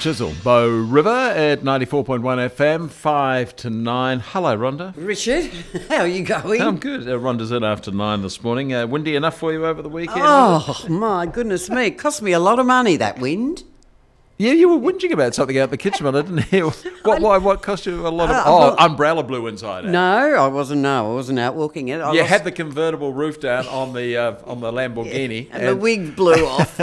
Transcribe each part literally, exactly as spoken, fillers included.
Chisel. Bow River at ninety-four point one F M, five to nine. Hello, Rhonda. Richard, how are you going? I'm good. Uh, Rhonda's in after nine this morning. Uh, windy enough for you over the weekend? Oh, my goodness me. It cost me a lot of money, that wind. Yeah, you were whinging about something out the kitchen, but I didn't hear. What, why, what cost you a lot of... Uh, oh, well, umbrella blew inside out. No, I wasn't, no, I wasn't out walking it. I You lost, had the convertible roof down on the uh, on the Lamborghini. and the wig blew off.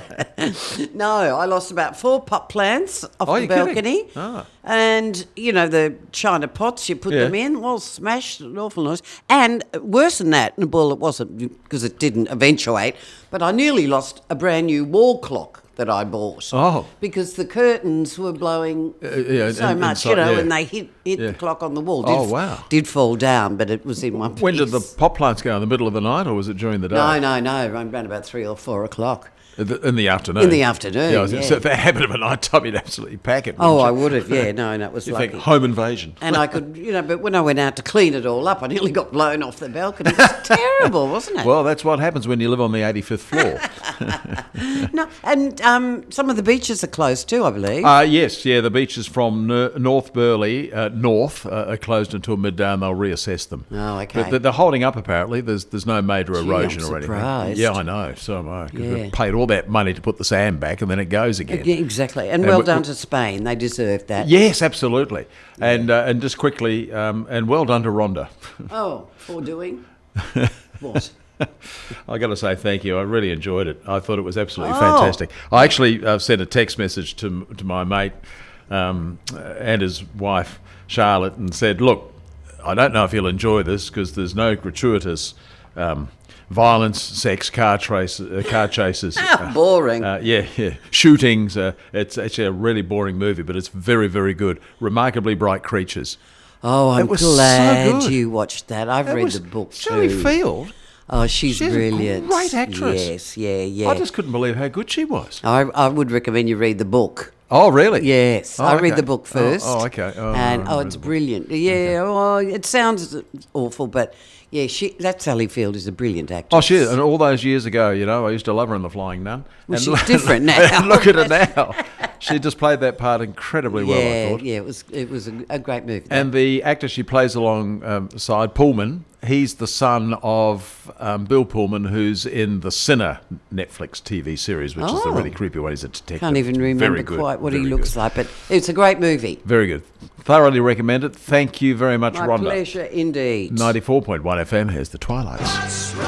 No, I lost about four pot plants off Oh, the you're balcony. kidding? Ah. And, you know, the china pots, you put Yeah. them in, all smashed, an awful noise. And worse than that, well, it wasn't because it didn't eventuate, but I nearly lost a brand new wall clock that I bought. Oh. Because the curtains were blowing Uh, yeah, so in- much, inside, you know, yeah. and they hit, hit Yeah. the clock on the wall. Did, Oh, wow. Did fall down, but it was in one piece. When did the pot plants go? In the middle of the night, or was it during the day? No, no, no, around about three or four o'clock. In the, in the afternoon. In the afternoon, Yeah, I was, yeah. So if that happened of a night time, you'd absolutely pack it. Oh, wouldn't I you? would have, yeah, no, no, it was You lucky. think home invasion. And I could, you know, but when I went out to clean it all up, I nearly got blown off the balcony. It was terrible, wasn't it? Well, that's what happens when you live on the eighty-fifth floor. No, and um, some of the beaches are closed too, I believe. uh, yes, yeah, the beaches from Ner- North Burleigh, uh, north, uh, are closed until midday, and they'll reassess them. Oh, okay. But they're- they're holding up, apparently. There's there's no major Gee, erosion I'm or anything. surprised. Yeah, I know, so am I. 'Cause Yeah. we've paid all that money to put the sand back, and then it goes again. Yeah, exactly. And And well we- done to Spain. They deserve that. Yes, absolutely. And uh, and just quickly, um, and well done to Rhonda. Oh, for doing what? I got to say thank you. I really enjoyed it. I thought it was absolutely Oh. fantastic. I actually uh, sent a text message to to my mate um, and his wife Charlotte and said, "Look, I don't know if you'll enjoy this because there's no gratuitous um, violence, sex, car trace, uh, car chases." How boring. Uh, yeah, yeah, shootings. Uh, it's actually a really boring movie, but it's very, very good. Remarkably bright creatures. Oh, I'm It was so glad good. you watched that. I've It read was the book Shelley too. Field. Oh, she's, She's a brilliant. great actress. Yes, yeah, yeah. I just couldn't believe how good she was. I, I would recommend you read the book. Oh, really? Yes, Oh, I okay. read the book Oh, first. Oh, okay. Oh, and I oh, read it's the book. brilliant. Yeah, oh, it sounds awful, but yeah, she that Sally Field is a brilliant actress. Oh, she is. And all those years ago, you know, I used to love her in The Flying Nun. Well, And she's different now. and look at her now. She just played that part incredibly well, I yeah, thought. yeah, it was it was a, a great movie. And the actor she plays alongside, Pullman, he's the son of um, Bill Pullman, who's in the Sinner Netflix T V series, which is the Oh. really creepy one. He's a detective. Can't even remember Very good, quite what he very looks good. like, but it's a great movie. Very good. Thoroughly recommend it. Thank you very much, My Rhonda. pleasure indeed. ninety-four point one F M, here's The Twilights.